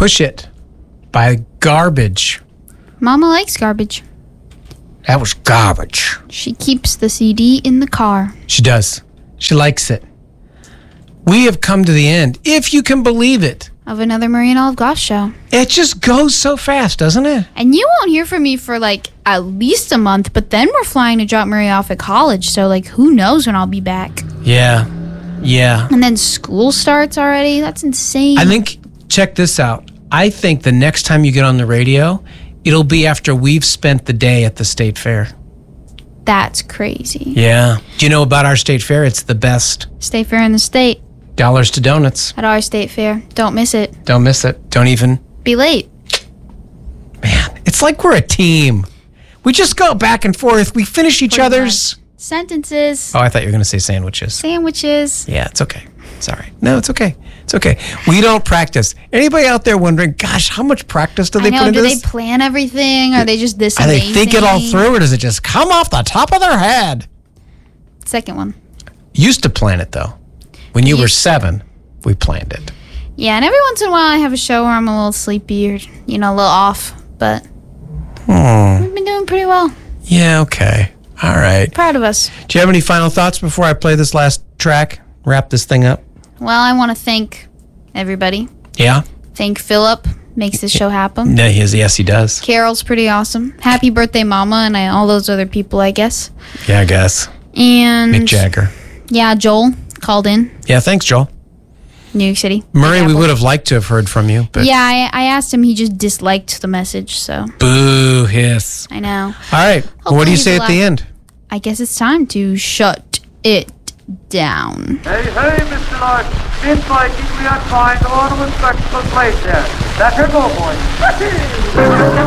Push It by Garbage. Mama likes Garbage. That was garbage. She keeps the CD in the car. She does. She likes it. We have come to the end, if you can believe it. Of another Marie and Olive Goss show. It just goes so fast, doesn't it? And you won't hear from me for like at least a month, but then we're flying to drop Marie off at college, so like who knows when I'll be back. Yeah. And then school starts already. That's insane. I think, check this out. I think the next time you get on the radio, it'll be after we've spent the day at the state fair. That's crazy. Yeah. Do you know about our state fair? It's the best. State fair in the state. Dollars to donuts. At our state fair. Don't miss it. Don't miss it. Don't even. Be late. Man, it's like we're a team. We just go back and forth. We finish each other's sentences. Oh, I thought you were going to say sandwiches. Sandwiches. Yeah, it's okay. It's all right. No, it's okay. It's okay. We don't practice. Anybody out there wondering, gosh, how much practice do they put into this? Do they plan everything? Are they just this Are amazing? they think it all through, or does it just come off the top of their head? Second one. Used to plan it, though. When you were 7, we planned it. Yeah, and every once in a while I have a show where I'm a little sleepy or, a little off. But we've been doing pretty well. Yeah, okay. All right. Proud of us. Do you have any final thoughts before I play this last track? Wrap this thing up? Well, I want to thank everybody. Yeah? Thank Philip. Makes this show happen. No, yes, he does. Carol's pretty awesome. Happy birthday, Mama, and all those other people, I guess. Yeah, I guess. And Mick Jagger. Yeah, Joel called in. Yeah, thanks, Joel. New York City. Murray, we would have liked to have heard from you. But yeah, I asked him. He just disliked the message, so. Boo, hiss. I know. All right. Hopefully what do you say at the end? I guess it's time to shut it down. Hey, Mr. Larson. Seems like we are trying to order a spectacle place here. That's your goal, boys.